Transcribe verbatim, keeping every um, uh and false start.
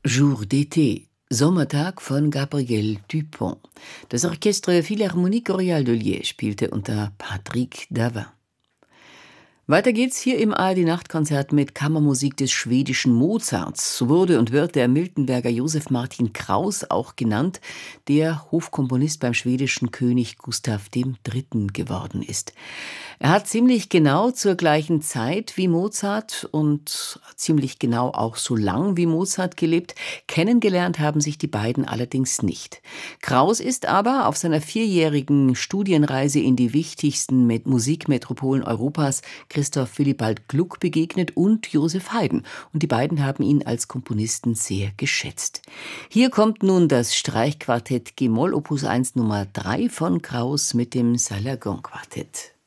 Jour d'été, Sommertag von Gabriel Dupont. Das Orchestre Philharmonique Royale de Liège spielte unter Patrick Davin. Weiter geht's hier im A R D-Nachtkonzert mit Kammermusik des schwedischen Mozarts. So wurde und wird der Miltenberger Josef Martin Kraus auch genannt, der Hofkomponist beim schwedischen König Gustav der Dritte geworden ist. Er hat ziemlich genau zur gleichen Zeit wie Mozart und ziemlich genau auch so lang wie Mozart gelebt. Kennengelernt haben sich die beiden allerdings nicht. Kraus ist aber auf seiner vierjährigen Studienreise in die wichtigsten Musikmetropolen Europas Christoph Willibald Gluck begegnet und Joseph Haydn. Und die beiden haben ihn als Komponisten sehr geschätzt. Hier kommt nun das Streichquartett G-Moll Opus eins Nummer drei von Kraus mit dem Salagon-Quartett.